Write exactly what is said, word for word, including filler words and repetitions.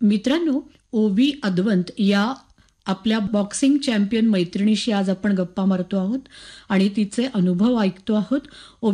मित्रांनो, ओवी अदवंत या आपल्या बॉक्सिंग चॅम्पियन मैत्रिणीशी आज आपण गप्पा मारतो आहोत आणि तिचे अनुभव ऐकतो आहोत.